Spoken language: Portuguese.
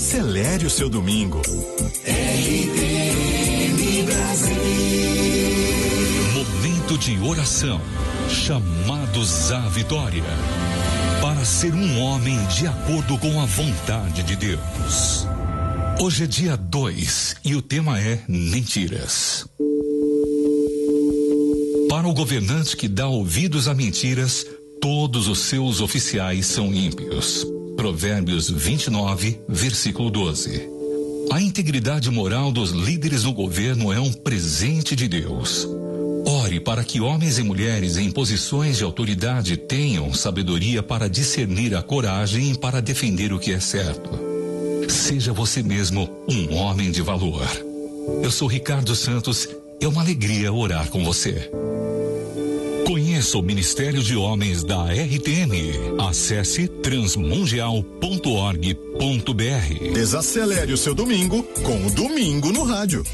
Desacelere o seu domingo. RTM Brasil. Momento de oração. Chamados à vitória. Para ser um homem de acordo com a vontade de Deus. Hoje é dia 2 e o tema é mentiras. Para o governante que dá ouvidos a mentiras, todos os seus oficiais são ímpios. Provérbios 29, versículo 12. A integridade moral dos líderes no governo é um presente de Deus. Ore para que homens e mulheres em posições de autoridade tenham sabedoria para discernir a coragem para defender o que é certo. Seja você mesmo um homem de valor. Eu sou Ricardo Santos, é uma alegria orar com você. Conheça o Ministério de Homens da RTM. Acesse transmundial.org.br. Desacelere o seu domingo com o Domingo no Rádio.